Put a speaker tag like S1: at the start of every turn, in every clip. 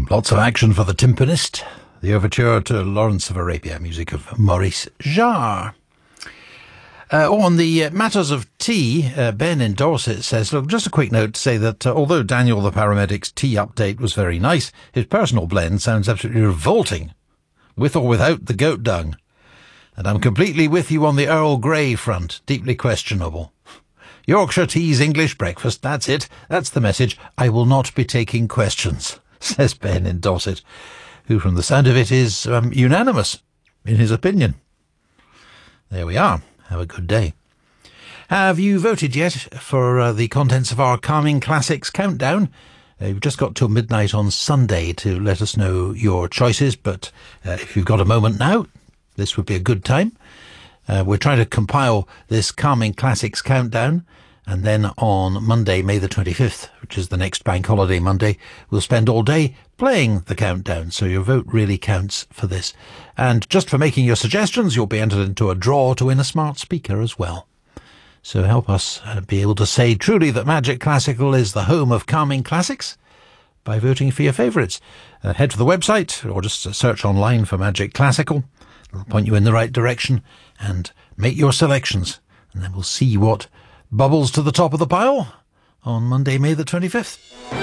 S1: Lots of action for the timpanist. The overture to Lawrence of Arabia, music of Maurice Jarre. On the matters of tea, Ben in Dorset says, look, just a quick note to say that although Daniel the paramedic's tea update was very nice, his personal blend sounds absolutely revolting, with or without the goat dung. And I'm completely with you on the Earl Grey front, deeply questionable. Yorkshire tea's English breakfast, that's it, that's the message. I will not be taking questions, says Ben in Dorset, who from the sound of it is unanimous in his opinion. There we are. Have a good day. Have you voted yet for the contents of our Calming Classics countdown? You've just got till midnight on Sunday to let us know your choices, but if you've got a moment now, this would be a good time. We're trying to compile this Calming Classics countdown, and then on Monday, May the 25th, which is the next bank holiday Monday, we'll spend all day playing the countdown, so your vote really counts for this. And just for making your suggestions, you'll be entered into a draw to win a smart speaker as well. So help us be able to say truly that Magic Classical is the home of Calming Classics by voting for your favourites. Head to the website or just search online for Magic Classical. It'll point you in the right direction and make your selections. And then we'll see what bubbles to the top of the pile on Monday, May the 25th.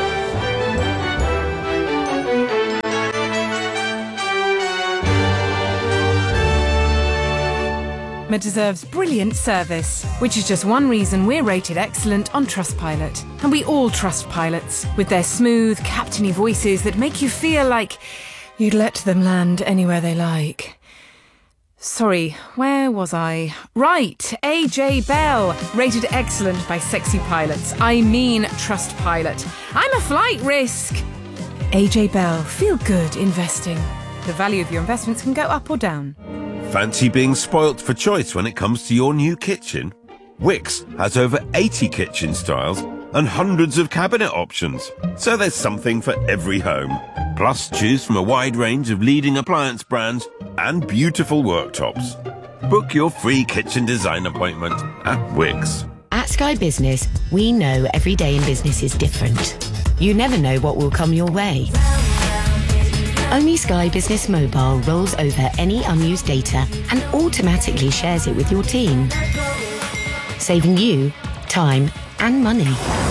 S2: Deserves brilliant service, which is just one reason we're rated excellent on Trustpilot. And we all trust pilots, with their smooth, captainy voices that make you feel like you'd let them land anywhere they like. Sorry, where was I? Right, AJ Bell, rated excellent by sexy pilots. I mean Trustpilot. I'm a flight risk. AJ Bell, feel good investing. The value of your investments can go up or down.
S3: Fancy being spoilt for choice when it comes to your new kitchen? Wickes has over 80 kitchen styles and hundreds of cabinet options, so there's something for every home. Plus, choose from a wide range of leading appliance brands and beautiful worktops. Book your free kitchen design appointment at Wickes.
S4: At Sky Business, we know every day in business is different. You never know what will come your way. Only Sky Business Mobile rolls over any unused data and automatically shares it with your team, saving you time and money.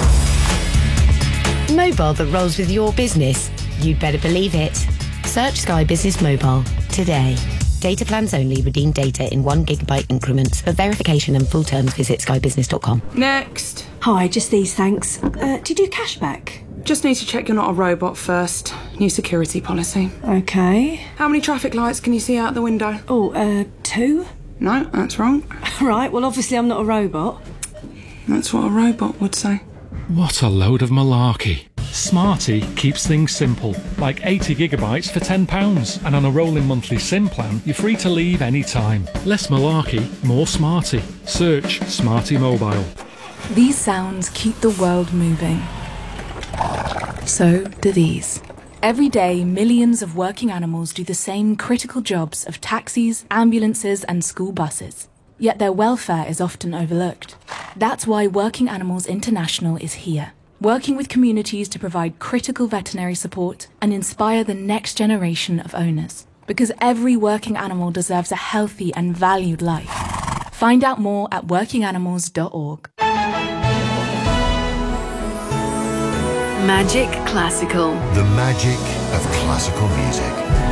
S4: Mobile that rolls with your business. You'd better believe it. Search Sky Business Mobile today. Data plans only. Redeem data in 1 GB increments. For verification and full terms, visit skybusiness.com.
S2: Next.
S5: Hi, just these, thanks. Do you do cashback?
S2: Just need to check you're not a robot first. New security policy.
S5: Okay.
S2: How many traffic lights can you see out the window?
S5: 2?
S2: No, that's wrong.
S5: Right, well, obviously I'm not a robot.
S2: That's what a robot would say.
S6: What a load of malarkey. Smarty keeps things simple, like 80 gigabytes for £10. And on a rolling monthly SIM plan, you're free to leave any time. Less malarkey, more smarty. Search Smarty Mobile.
S7: These sounds keep the world moving. So do these. Every day, millions of working animals do the same critical jobs of taxis, ambulances, and school buses. Yet their welfare is often overlooked. That's why Working Animals International is here, working with communities to provide critical veterinary support and inspire the next generation of owners. Because every working animal deserves a healthy and valued life. Find out more at workinganimals.org.
S8: Magic Classical.
S9: The magic of classical music.